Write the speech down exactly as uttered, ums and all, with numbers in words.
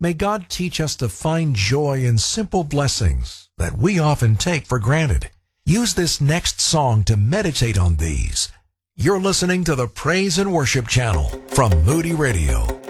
May God teach us to find joy in simple blessings that we often take for granted. Use this next song to meditate on these. You're listening to the Praise and Worship Channel from Moody Radio.